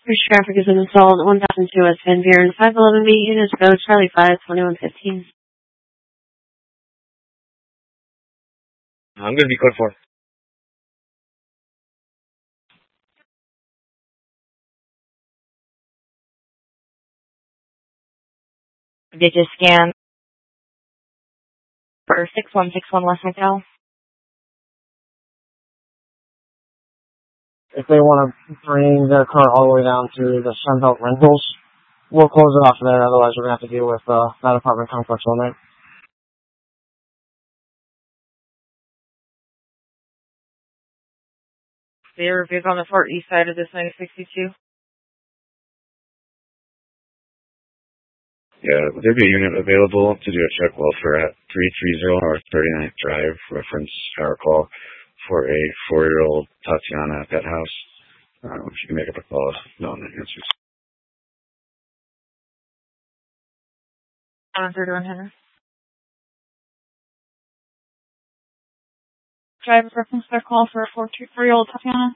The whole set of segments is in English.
Bridge traffic is installed 1002 West Van Buren, 511B, units go Charlie 5, 2115. I'm going to be code 4. Digit scan for 6161 West McDowell. If they want to bring their car all the way down to the Sunbelt Rentals, we'll close it off there. Otherwise, we're going to have to deal with that apartment complex all night. They're big on the far east side of this 962. Yeah, would there be a unit available to do a check welfare at 330 North 39th Drive, reference our call for a 4-year-old Tatiana at that house? If you can make up a call, no one answers. 31 Henry. Drive reference their call for a 4-year-old Tatiana.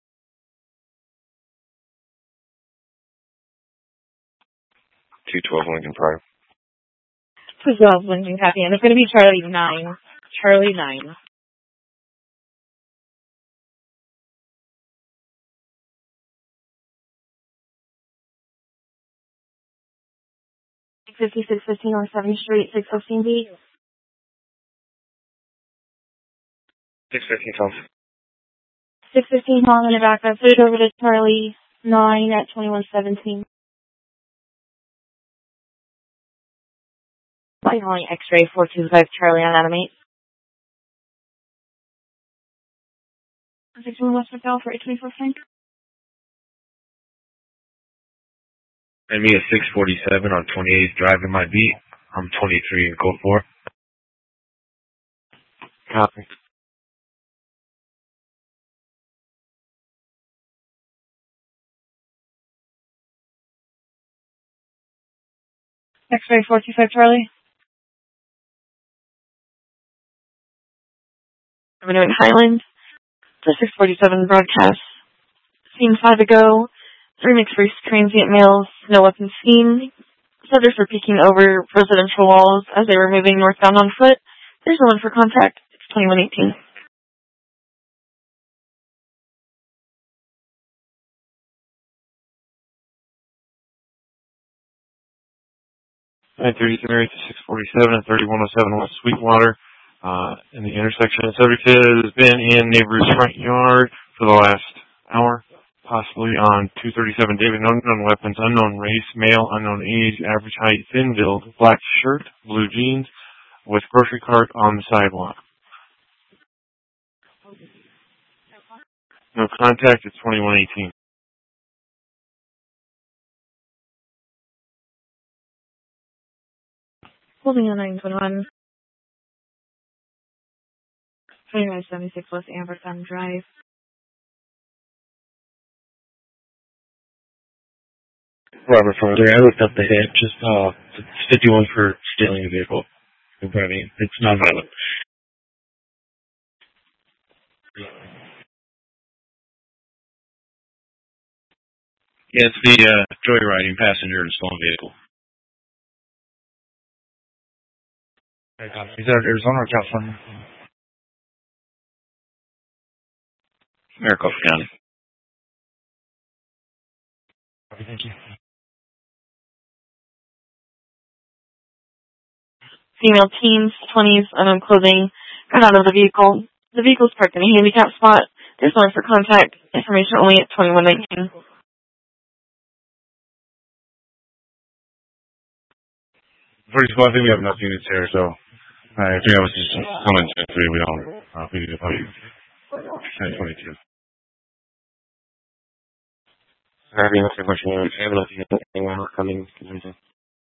212 Lincoln Prime. 212 Lincoln Tatiana. It's going to be Charlie 9. Charlie 9. $56.15 North 7th Street, 615B. 615 Tom. 615 Tom in the back. I've put it over to Charlie 9 at 2117. Finally, X-ray 425 Charlie on Animate. 61 West McDowell for 824 Frank. And me at 647 on 28th Drive in my beat. I'm 23 in code 4. Copy. X-ray 425 Charlie. I'm doing Highland. The 647 broadcast. Scene 5 ago. 3 mixed race transient males. No weapons seen. Settlers were peeking over residential walls as they were moving northbound on foot. There's no one for contact. It's 2118. At 33 to 647 and 3107 West Sweetwater. In the intersection, the subject has been in neighbor's front yard for the last hour, possibly on 237 David. Unknown weapons, unknown race, male, unknown age, average height, thin build, black shirt, blue jeans, with grocery cart on the sidewalk. No contact. It's 2118. Holding on 921. 2976 West Amberton Drive. Robert Farther, I looked up the hit, just it's 51 for stealing a vehicle. It's not violent. Yeah, it's the joyriding passenger in a stolen vehicle. Is that Arizona or California? Maricopa County. Thank you. Female teens, 20s, unknown clothing, got out of the vehicle. The vehicle's parked in a handicap spot. There's no one for contact. Information only at 2119. First of all, I think we have enough units here, so I think I was just 123. We don't. We need to put 1022. I have enough information. I have enough anyone coming.